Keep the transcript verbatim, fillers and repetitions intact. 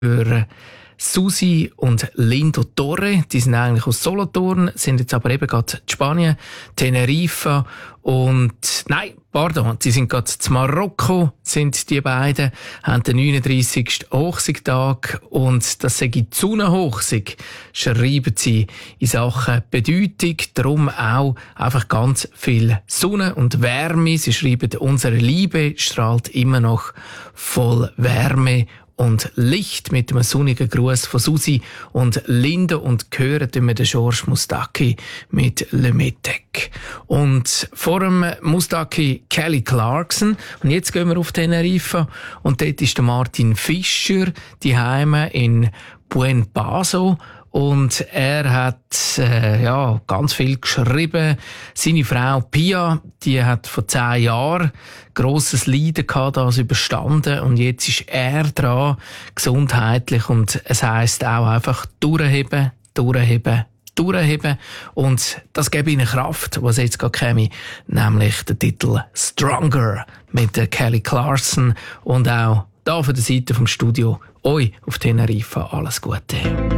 für Susi und Lindo Torre. Die sind eigentlich aus Solothurn, sind jetzt aber eben gerade in Spanien, Teneriffa und, nein, pardon, sie sind gerade zu Marokko, sind die beiden, haben den neununddreissigsten Hochsigtag und das sei die Zungenhochsig, schreiben sie in Sachen Bedeutung, darum auch einfach ganz viel Sonne und Wärme. Sie schreiben, unsere Liebe strahlt immer noch voll Wärme und Licht, mit einem sonnigen Gruß von Susi und Lindo, und hören wir den George Moustaki mit Le Metec. Und vor dem Moustaki Kelly Clarkson. Und jetzt gehen wir auf Teneriffa und dort ist der Martin Fischer, die Heime in Buen Paso. Und er hat äh, ja ganz viel geschrieben. Seine Frau Pia, die hat vor zehn Jahren grosses Leiden gehabt, das überstanden, und jetzt ist er dran, gesundheitlich, und es heisst auch einfach durchheben, durchheben, durchheben, und das gibt ihnen Kraft, was jetzt gerade käme, nämlich der Titel Stronger mit der Kelly Clarkson, und auch da von der Seite vom Studio euch auf Teneriffa alles Gute.